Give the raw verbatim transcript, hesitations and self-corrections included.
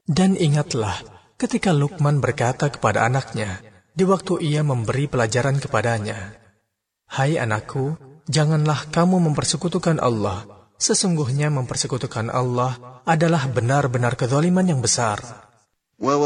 Dan ingatlah ketika Luqman berkata kepada anaknya, di waktu ia memberi pelajaran kepadanya, "Hai anakku, janganlah kamu mempersekutukan Allah. Sesungguhnya mempersekutukan Allah adalah benar-benar kezaliman yang besar."